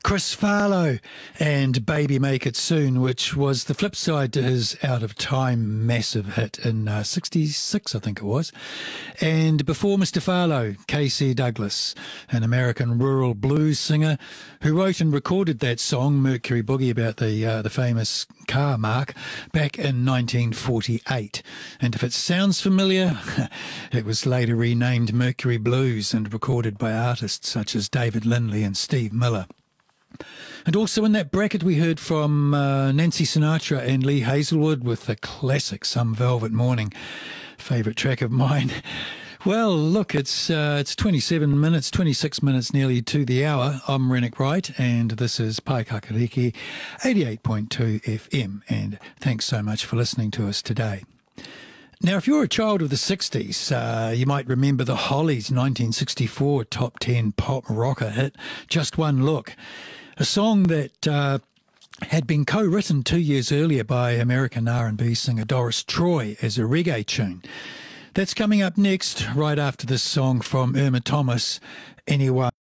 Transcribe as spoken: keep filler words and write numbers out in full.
Chris Farlow and Baby Make It Soon, which was the flip side to his Out of Time massive hit in uh, sixty-six, I think it was. And before Mister Farlow, K C Douglas, an American rural blues singer who wrote and recorded that song, Mercury Boogie, about the uh, the famous car mark, back in nineteen forty-eight. And if it sounds familiar, it was later renamed Mercury Blues and recorded by artists such as David Lindley and Steve Miller. And also in that bracket we heard from uh, Nancy Sinatra and Lee Hazelwood with the classic Some Velvet Morning, favourite track of mine. Well, look, it's uh, it's twenty-seven minutes, twenty-six minutes nearly to the hour. I'm Rennick Wright and this is Paikakariki eighty-eight point two F M, and thanks so much for listening to us today. Now, if you're a child of the sixties, uh, you might remember the Hollies' nineteen sixty-four top ten pop rocker hit, Just One Look, a song that uh, had been co-written two years earlier by American R and B singer Doris Troy as a reggae tune. That's coming up next, right after this song from Irma Thomas, Anyone.